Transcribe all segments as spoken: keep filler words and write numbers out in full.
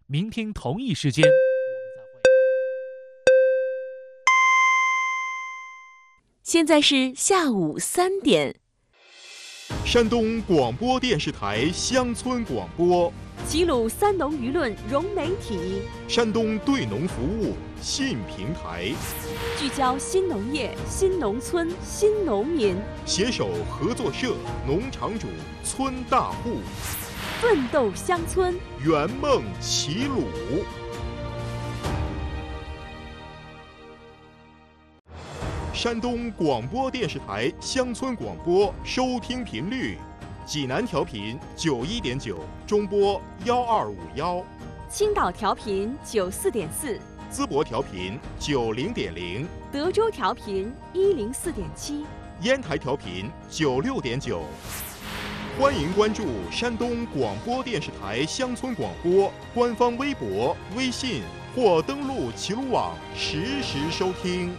明天同一时间我们再会。 现在是下午三点。 山东广播电视台乡村广播， 齐鲁三农舆论融媒体， 山东对农服务信平台， 聚焦新农业、新农村、新农民， 携手合作社、农场主、村大户， 奋斗乡村， 圆梦齐鲁。山东广播电视台乡村广播收听频率：济南调频九一点九，中波幺二五幺； 青岛调频九四点四， 淄博调频九零点零， 德州调频一零四点七， 烟台调频九六点九。欢迎关注山东广播电视台乡村广播官方微博、微信或登录齐鲁网实时收听。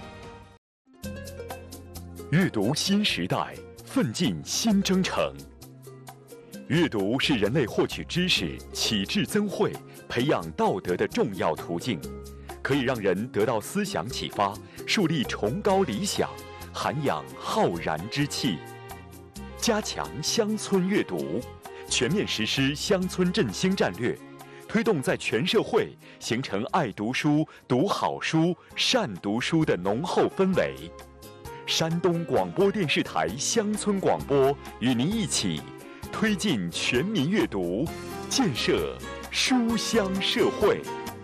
阅读新时代，奋进新征程。阅读是人类获取知识、启智增慧、培养道德的重要途径，可以让人得到思想启发，树立崇高理想，涵养浩然之气。加强乡村阅读，全面实施乡村振兴战略，推动在全社会形成爱读书、读好书、善读书的浓厚氛围。山东广播电视台乡村广播与您一起推进全民阅读，建设书香社会。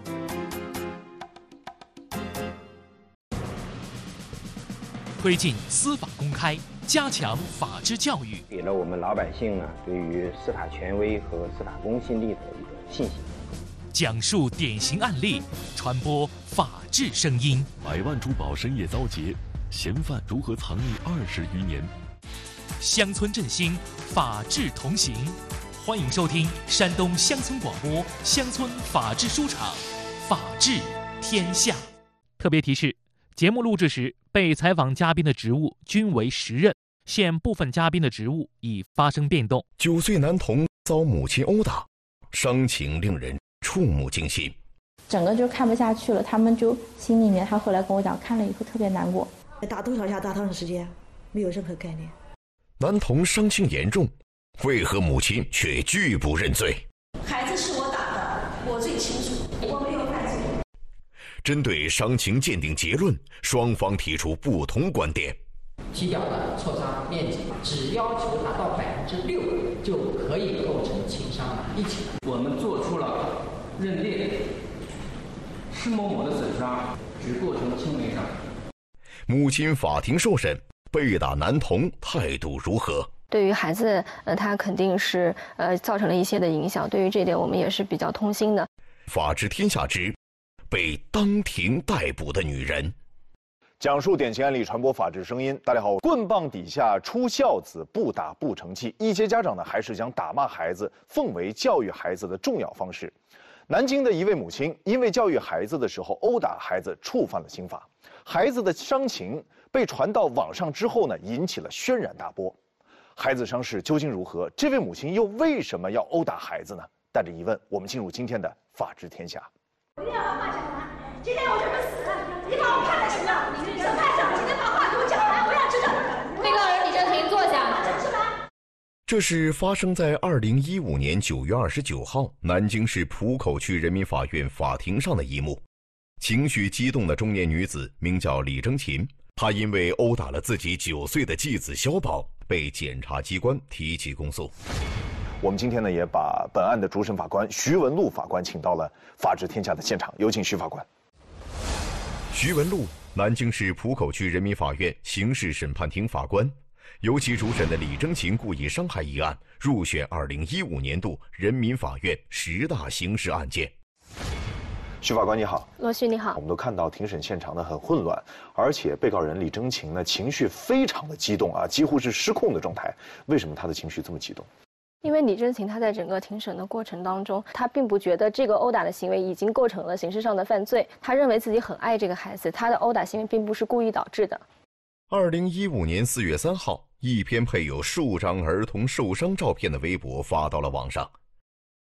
推进司法公开，加强法治教育， 给了我们老百姓呢对于司法权威和司法公信力的一个信心。 讲述典型案例，传播法治声音。 百万珠宝深夜遭劫，嫌犯如何藏匿二十余年？ 乡村振兴，法治同行。欢迎收听山东乡村广播乡村法治书场，法治天下。特别提示：节目录制时，被采访嘉宾的职务均为时任，现部分嘉宾的职务已发生变动。 九岁男童遭母亲殴打，伤情令人触目惊心。 整个就看不下去了，他们就心里面，他后来跟我讲，看了以后特别难过。 打多少下，打多长时间，没有任何概念。 男童伤情严重，为何母亲却拒不认罪？ 孩子是我打的，我最清楚，我没有犯罪。 针对伤情鉴定结论，双方提出不同观点。 踢脚的挫伤面积只要求达到百分之六，就可以构成轻伤了。一起， 我们做出了认定，施某某的损伤只构成轻微伤。 母亲法庭受审，被打男童态度如何？ 对于孩子，呃，他肯定是呃造成了一些的影响。对于这一点，我们也是比较痛心的。 法治天下之被当庭逮捕的女人， 讲述典型案例，传播法治声音。大家好，棍棒底下出孝子，不打不成器。一些家长呢，还是将打骂孩子奉为教育孩子的重要方式。南京的一位母亲因为教育孩子的时候殴打孩子，触犯了刑法。孩子的伤情被传到网上之后呢，引起了轩然大波。孩子伤势究竟如何？这位母亲又为什么要殴打孩子呢？带着疑问，我们进入今天的法治天下。 我一定要把话讲完。今天我准备死了，你把我判了刑了，审判长，请你把话给我讲完，我要知道。 被告人李正廷坐下。 这是发生在二零一五年九月二十九号，南京市浦口区人民法院法庭上的一幕。情绪激动的中年女子名叫李征勤，她因为殴打了自己九岁的继子小宝，被检察机关提起公诉。 我们今天呢，也把本案的主审法官徐文禄法官请到了法治天下的现场，有请徐法官。 徐文禄，南京市浦口区人民法院刑事审判庭法官，由其主审的李征勤故意伤害一案入选二零一五年度人民法院十大刑事案件。 徐法官你好。 罗旭你好。 我们都看到庭审现场呢很混乱，而且被告人李征勤呢情绪非常的激动啊，几乎是失控的状态。为什么他的情绪这么激动？ 因为李征勤他在整个庭审的过程当中，他并不觉得这个殴打的行为已经构成了刑事上的犯罪，他认为自己很爱这个孩子，他的殴打行为并不是故意导致的。 二零一五年四月三号，一篇配有数张儿童受伤照片的微博发到了网上。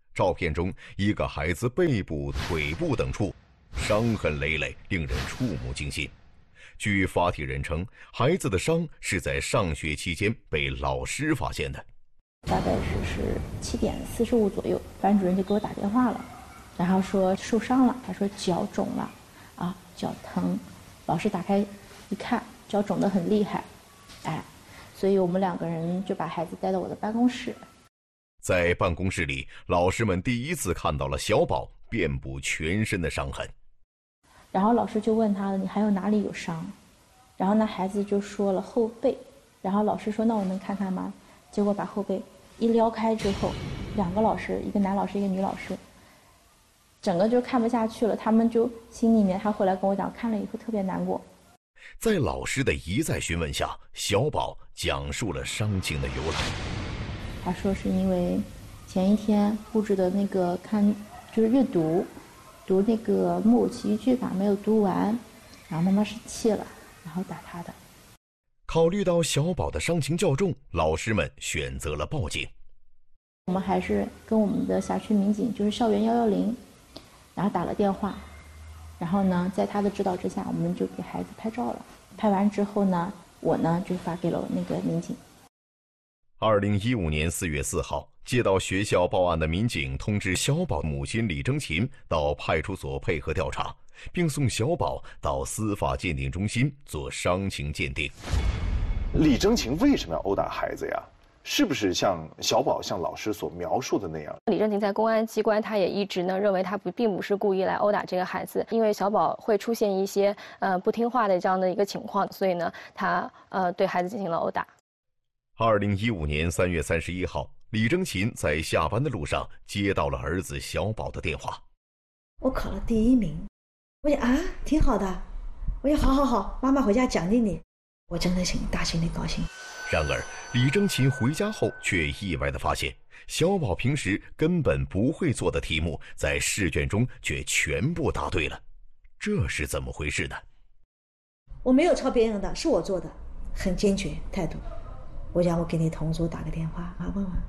照片中，一个孩子背部、腿部等处伤痕累累，令人触目惊心。据发帖人称，孩子的伤是在上学期间被老师发现的。 大概是是七点四十五左右，班主任就给我打电话了，然后说受伤了，他说脚肿了，啊，脚疼。老师打开一看，脚肿得很厉害，哎，所以我们两个人就把孩子带到我的办公室。 在办公室里，老师们第一次看到了小宝遍布全身的伤痕。 然后老师就问他了：“你还有哪里有伤？”然后那孩子就说了后背。然后老师说：“那我能看看吗？”结果把后背一撩开之后，两个老师，一个男老师，一个女老师，整个就看不下去了。他们就心里面，他回来跟我讲，看了以后特别难过。 在老师的一再询问下，小宝讲述了伤情的由来。 他说是因为前一天布置的那个看就是阅读，读那个木偶奇遇剧法没有读完，然后妈妈生气了，然后打他的。 考虑到小宝的伤情较重，老师们选择了报警。 我们还是跟我们的辖区民警，就是校园幺幺零，然后打了电话，然后呢，在他的指导之下，我们就给孩子拍照了。拍完之后呢，我呢就发给了那个民警。 二零一五年四月四号，接到学校报案的民警通知小宝母亲李征琴到派出所配合调查，并送小宝到司法鉴定中心做伤情鉴定。 李征琴为什么要殴打孩子呀？是不是像小宝像老师所描述的那样？ 李征琴在公安机关，他也一直呢认为他不并不是故意来殴打这个孩子，因为小宝会出现一些呃不听话的这样的一个情况，所以呢他呃对孩子进行了殴打。 二零一五年三月三十一号，李征琴在下班的路上接到了儿子小宝的电话。 我考了第一名，我想啊，挺好的。我说好好好，妈妈回家奖励你。我真的心大心里高兴。 然而，李征琴回家后却意外地发现，小宝平时根本不会做的题目，在试卷中却全部答对了。这是怎么回事呢？ 我没有抄别人的，是我做的，很坚决态度。我想我给你同组打个电话啊，问问。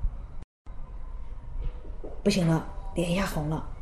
不行了，脸一下红了。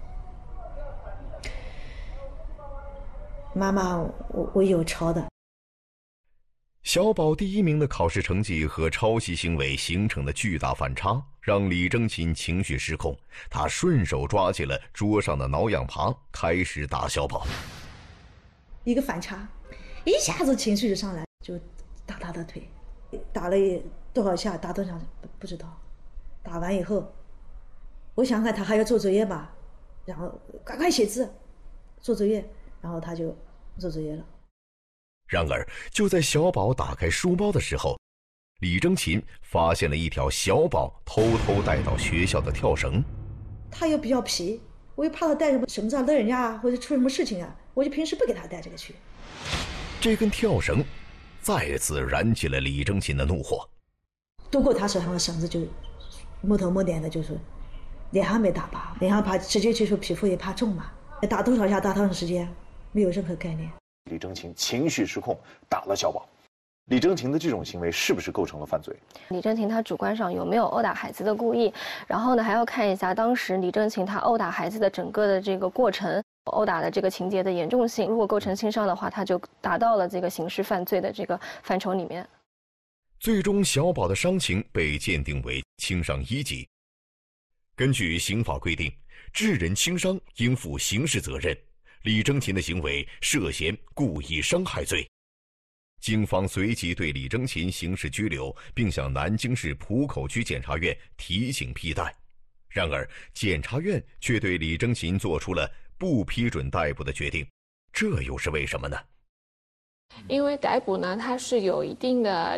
妈妈，我我有抄的。 小宝第一名的考试成绩和抄袭行为形成的巨大反差，让李征琴情绪失控。他顺手抓起了桌上的挠痒耙，开始打小宝。 一个反差，一下子情绪就上来，就打他的腿。打了多少下，打多少不不知道。打完以后，我想看他还要做作业吧，然后赶快写字，做作业，然后他就做作业了。 然而，就在小宝打开书包的时候，李征琴发现了一条小宝偷偷带到学校的跳绳。 他又比较皮，我又怕他带什么绳子啊勒人家啊，或者出什么事情啊，我就平时不给他带这个去。 这根跳绳再次燃起了李征琴的怒火。 渡过他手上的绳子就摸头摸脸的，就是脸上没打疤，脸上怕直接接触皮肤也怕重嘛，打多少下打多长时间没有任何概念。 李征琴情绪失控打了小宝。李征琴的这种行为是不是构成了犯罪？ 李征琴她主观上有没有殴打孩子的故意，然后呢还要看一下当时李征琴她殴打孩子的整个的这个过程，殴打的这个情节的严重性，如果构成轻伤的话，他就达到了这个刑事犯罪的这个范畴里面。 最终，小宝的伤情被鉴定为轻伤一级。根据刑法规定，致人轻伤应负刑事责任。李征琴的行为涉嫌故意伤害罪。警方随即对李征琴刑事拘留，并向南京市浦口区检察院提请批逮。然而，检察院却对李征琴做出了不批准逮捕的决定，这又是为什么呢？ 因为逮捕呢，它是有一定的